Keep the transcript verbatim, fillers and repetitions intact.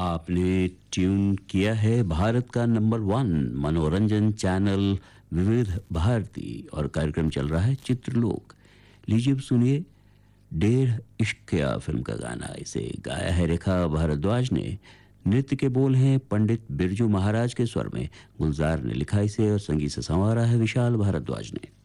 आपने ट्यून किया है भारत का नंबर वन मनोरंजन चैनल विविध भारती और कार्यक्रम चल रहा है चित्रलोक। लीजिए अब सुनिए डेढ़ इश्किया फिल्म का गाना। इसे गाया है रेखा भारद्वाज ने। नृत्य के बोल हैं पंडित बिरजू महाराज के स्वर में। गुलजार ने लिखा इसे और संगीत से संवारा है विशाल भारद्वाज ने।